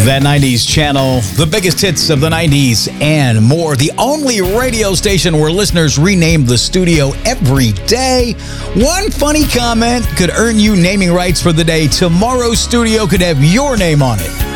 That 90s channel, the biggest hits of the 90s and more. The only radio station where listeners rename the studio every day. One funny comment could earn you naming rights for the day. Tomorrow's studio could have your name on it.